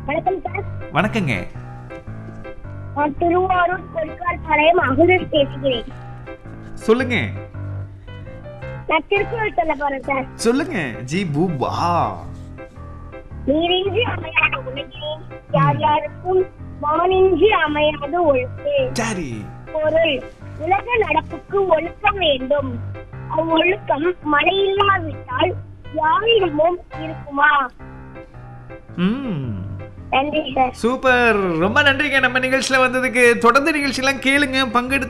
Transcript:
வணக்கம் சார். வணக்கங்க. நான் திருவாரூர் கொடிக்கால்பாளையம் அகுரஸ் பேசுகிறேன். சொல்லுங்க. நான் திருக்குறள் சொல்ல போறேன் சார். சொல்லுங்க. G Bupa. நீரின்றி அமையாத உலகில் யார் யாருக்கும் வானின்றி அமையாது ஒழுக்கு. சரி. பொருள்: உலக நடப்புக்கு ஒழுக்கம் வேண்டும். அவ்வொழுக்கம் மழையில்லாவிட்டால் யாரிடமும் இருக்குமா? நன்றி சார். சூப்பர். ரொம்ப நன்றிங்க நம்ம நிகழ்ச்சியில வந்ததுக்கு. தொடர்ந்து நிகழ்ச்சியெல்லாம் கேளுங்க, பங்கெடுத்து